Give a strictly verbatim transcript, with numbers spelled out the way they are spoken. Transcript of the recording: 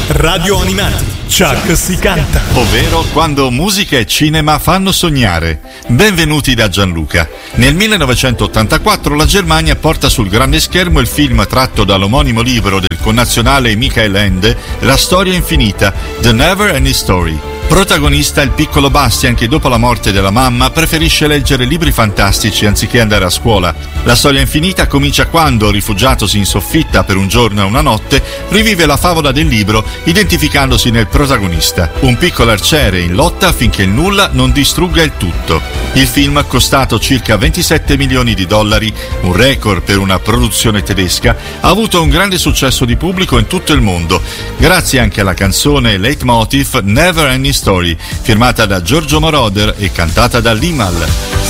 Radio Animati, Chuck si canta. Ovvero quando musica e cinema fanno sognare. Benvenuti da Gianluca. Nel millenovecentottantaquattro la Germania porta sul grande schermo il film tratto dall'omonimo libro del connazionale Michael Ende, La storia infinita, The Never Ending Story. Protagonista il piccolo Bastian che dopo la morte della mamma preferisce leggere libri fantastici anziché andare a scuola. La storia infinita comincia quando, rifugiatosi in soffitta per un giorno e una notte, rivive la favola del libro identificandosi nel protagonista, un piccolo arciere in lotta affinché il nulla non distrugga il tutto. Il film, costato circa ventisette milioni di dollari, un record per una produzione tedesca, ha avuto un grande successo di pubblico in tutto il mondo, grazie anche alla canzone leitmotiv Never Ending Story, firmata da Giorgio Moroder e cantata da Limahl.